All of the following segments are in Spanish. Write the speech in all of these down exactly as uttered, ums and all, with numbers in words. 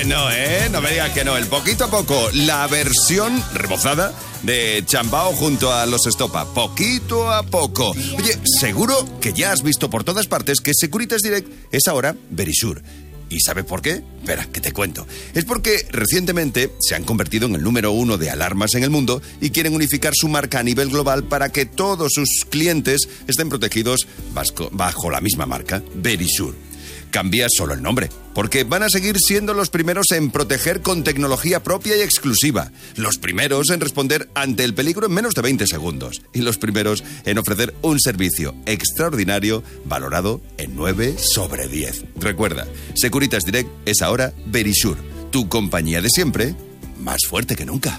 que no, ¿eh? No me digas que no. El poquito a poco, la versión rebozada de Chambao junto a los Estopa. Poquito a poco. Oye, seguro que ya has visto por todas partes que Securitas Direct es ahora Verisure. ¿Y sabes por qué? Espera, que te cuento. Es porque recientemente se han convertido en el número uno de alarmas en el mundo y quieren unificar su marca a nivel global para que todos sus clientes estén protegidos bajo la misma marca, Verisure. Cambia solo el nombre, porque van a seguir siendo los primeros en proteger con tecnología propia y exclusiva, los primeros en responder ante el peligro en menos de veinte segundos y los primeros en ofrecer un servicio extraordinario valorado en nueve sobre diez. Recuerda, Securitas Direct es ahora Verisure, tu compañía de siempre, más fuerte que nunca.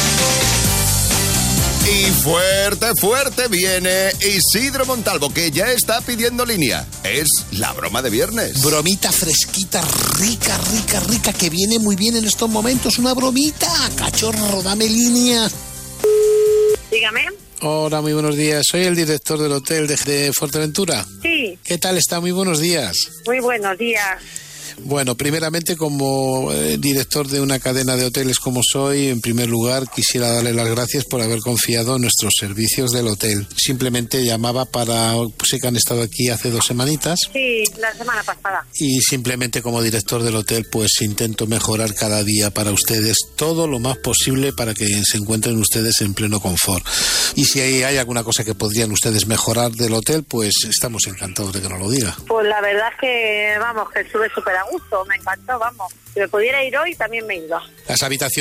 Y fuerte, fuerte viene Isidro Montalvo, que ya está pidiendo línea. Es la broma de viernes. Bromita fresquita, rica, rica, rica, que viene muy bien en estos momentos. Una bromita, cachorro, dame línea. Dígame. Hola, muy buenos días. Soy el director del hotel de, de Fuerteventura. Sí. ¿Qué tal está? Muy buenos días. Muy buenos días. Bueno, primeramente, como eh, director de una cadena de hoteles como soy, en primer lugar quisiera darle las gracias por haber confiado en nuestros servicios del hotel. Simplemente llamaba para, pues sé que han estado aquí hace dos semanitas. Sí, la semana pasada. Y simplemente como director del hotel, pues intento mejorar cada día para ustedes todo lo más posible para que se encuentren ustedes en pleno confort. Y si hay, hay alguna cosa que podrían ustedes mejorar del hotel, pues estamos encantados de que nos lo diga. Pues la verdad es que, vamos, que estuve súper a gusto, me encantó, vamos. Si me pudiera ir hoy, también me iba. Las habitaciones